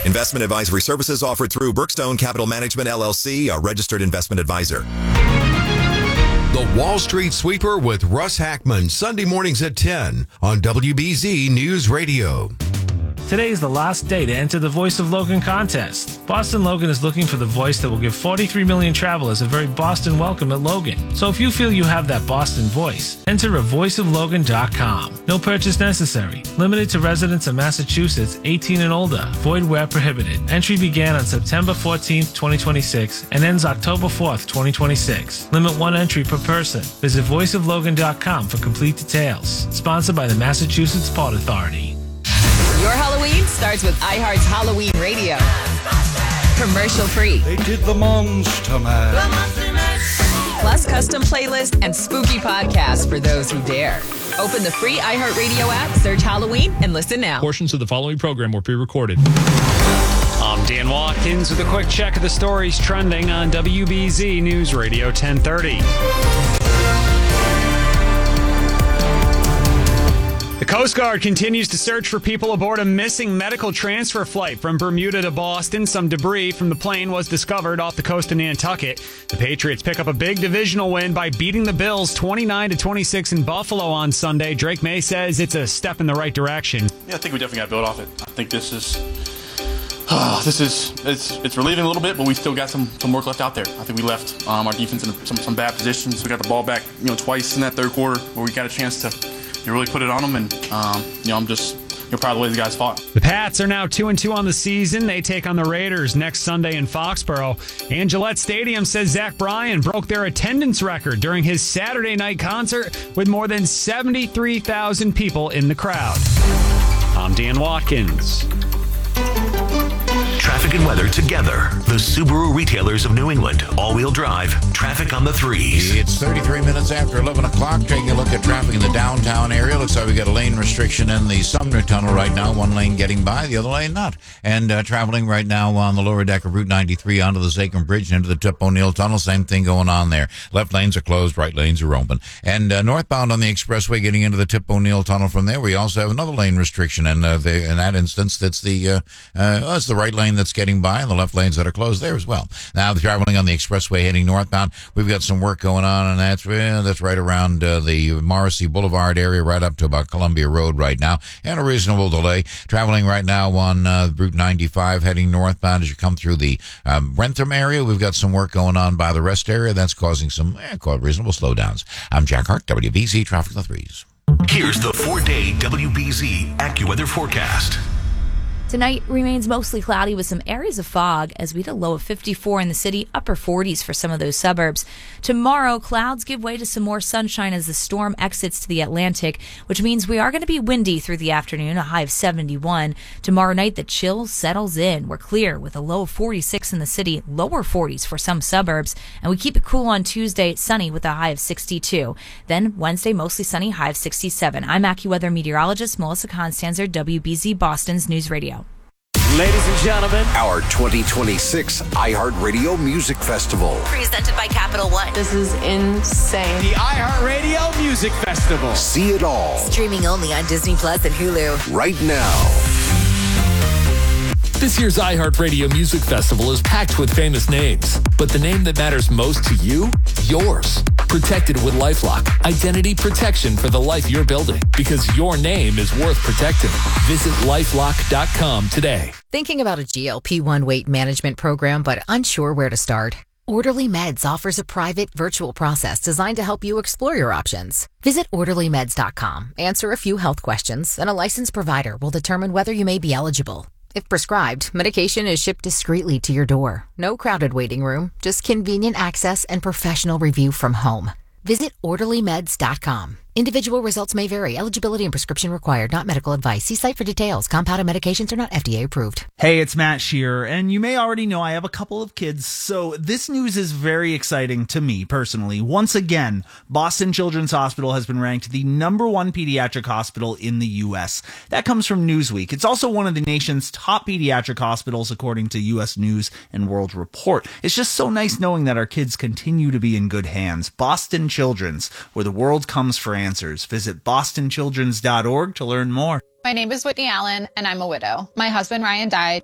Investment advisory services offered through Brookstone Capital Management, LLC, a registered investment advisor. The Wall Street Sweeper with Russ Hackman, Sunday mornings at 10 on WBZ News Radio. Today is the last day to enter the Voice of Logan contest. Boston Logan is looking for the voice that will give 43 million travelers a very Boston welcome at Logan. So if you feel you have that Boston voice, enter at voiceoflogan.com. No purchase necessary. Limited to residents of Massachusetts 18 and older. Void where prohibited. Entry began on September 14th, 2026 and ends October 4th, 2026. Limit one entry per person. Visit voiceoflogan.com for complete details. Sponsored by the Massachusetts Port Authority. Your Halloween starts with iHeart's Halloween Radio. Commercial free. They did the Monster Mash. Plus custom playlist and spooky podcasts for those who dare. Open the free iHeartRadio app, search Halloween, and listen now. Portions of the following program were pre-recorded. I'm Dan Watkins with a quick check of the stories trending on WBZ News Radio 1030. The Coast Guard continues to search for people aboard a missing medical transfer flight from Bermuda to Boston. Some debris from the plane was discovered off the coast of Nantucket. The Patriots pick up a big divisional win by beating the Bills 29-26 in Buffalo on Sunday. Drake May says it's a step in the right direction. Yeah, I think we definitely got to build off it. I think it's relieving a little bit, but we still got some work left out there. I think we left our defense in some bad positions. We got the ball back, twice in that third quarter where we got a chance to really put it on them, and I'm just proud of the way the guys fought. The Pats are now 2-2 on the season. They take on the Raiders next Sunday in Foxborough. And Gillette Stadium says Zach Bryan broke their attendance record during his Saturday night concert with more than 73,000 people in the crowd. I'm Dan Watkins. Traffic and weather together. The Subaru retailers of New England. All-wheel drive. Traffic on the threes. It's 33 minutes after 11 o'clock. Taking a look at traffic in the downtown area. Looks like we got a lane restriction in the Sumner Tunnel right now. One lane getting by, the other lane not. And traveling right now on the lower deck of Route 93 onto the Zachem Bridge and into the Tip O'Neill Tunnel. Same thing going on there. Left lanes are closed. Right lanes are open. And northbound on the expressway getting into the Tip O'Neill Tunnel from there, we also have another lane restriction. And in that instance, that's it's the right lane that's getting by, and the left lanes that are closed there as well. Now, traveling on the expressway heading northbound, we've got some work going on, and that's right around the Morrissey Boulevard area, right up to about Columbia Road right now, and a reasonable delay. Traveling right now on Route 95 heading northbound as you come through the Rentham area, we've got some work going on by the rest area that's causing some reasonable slowdowns. I'm Jack Hart, WBZ Traffic in the Threes. Here's the 4-day WBZ AccuWeather forecast. Tonight remains mostly cloudy with some areas of fog as we hit a low of 54 in the city, upper 40s for some of those suburbs. Tomorrow, clouds give way to some more sunshine as the storm exits to the Atlantic, which means we are going to be windy through the afternoon, a high of 71. Tomorrow night, the chill settles in. We're clear with a low of 46 in the city, lower 40s for some suburbs, and we keep it cool on Tuesday, sunny with a high of 62. Then Wednesday, mostly sunny, high of 67. I'm AccuWeather meteorologist Melissa Constanzer, WBZ Boston's News Radio. Ladies and gentlemen, our 2026 iHeartRadio Music Festival. Presented by Capital One. This is insane. The iHeartRadio Music Festival. See it all. Streaming only on Disney Plus and Hulu. Right now. This year's iHeartRadio Music Festival is packed with famous names, but the name that matters most to you? Yours. Protected with LifeLock. Identity protection for the life you're building, because your name is worth protecting. Visit LifeLock.com today. Thinking about a GLP-1 weight management program, but unsure where to start? Orderly Meds offers a private, virtual process designed to help you explore your options. Visit OrderlyMeds.com, answer a few health questions, and a licensed provider will determine whether you may be eligible. If prescribed, medication is shipped discreetly to your door. No crowded waiting room, just convenient access and professional review from home. Visit OrderlyMeds.com. Individual results may vary. Eligibility and prescription required. Not medical advice. See site for details. Compounded medications are not FDA approved. Hey, it's Matt Shearer, and you may already know I have a couple of kids, so this news is very exciting to me personally. Once again, Boston Children's Hospital has been ranked the #1 pediatric hospital in the U.S. That comes from Newsweek. It's also one of the nation's top pediatric hospitals, according to U.S. News and World Report. It's just so nice knowing that our kids continue to be in good hands. Boston Children's, where the world comes for answers. Visit bostonchildrens.org to learn more. My name is Whitney Allen, and I'm a widow. My husband, Ryan, died